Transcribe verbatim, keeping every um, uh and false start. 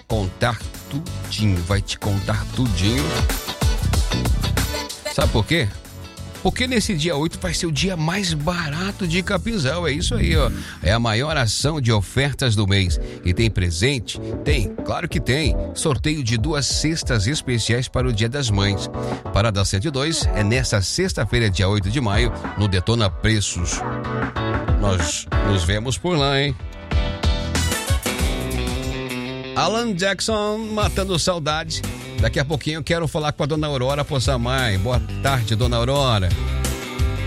contar tudinho, vai te contar tudinho. Sabe por quê? Porque nesse dia oito vai ser o dia mais barato de Capinzal, é isso aí, ó. É a maior ação de ofertas do mês. E tem presente? Tem, claro que tem. Sorteio de duas cestas especiais para o Dia das Mães. Parada cento e dois é nesta sexta-feira, dia oito de maio, no Detona Preços. Nós nos vemos por lá, hein? Alan Jackson, matando saudade. Daqui a pouquinho eu quero falar com a dona Aurora Possamay. Boa tarde, dona Aurora.